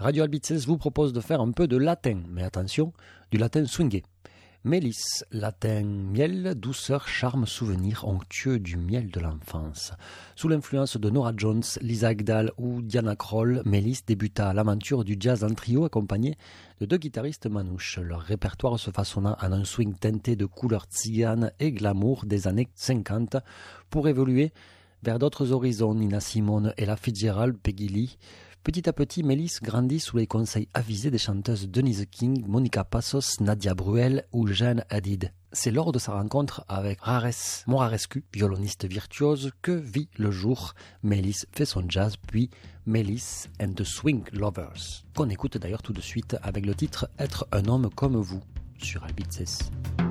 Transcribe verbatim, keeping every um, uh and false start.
Radio Albices vous propose de faire un peu de latin, mais attention, du latin swingé. Mélis, latin miel, douceur, charme, souvenir onctueux du miel de l'enfance. Sous l'influence de Nora Jones, Lisa Agdal ou Diana Krall, Mélis débuta l'aventure du jazz en trio accompagné de deux guitaristes manouches. Leur répertoire se façonna en un swing teinté de couleurs tziganes et glamour des années cinquante pour évoluer vers d'autres horizons. Nina Simone, Ella Fitzgerald, Peggy Lee. Petit à petit, Mélis grandit sous les conseils avisés des chanteuses Denise King, Monica Passos, Nadia Bruel ou Jeanne Hadid. C'est lors de sa rencontre avec Rares Morarescu, violoniste virtuose, que vit le jour Mélis fait son jazz, puis Mélis and the Swing Lovers, qu'on écoute d'ailleurs tout de suite avec le titre « Être un homme comme vous » sur Albices.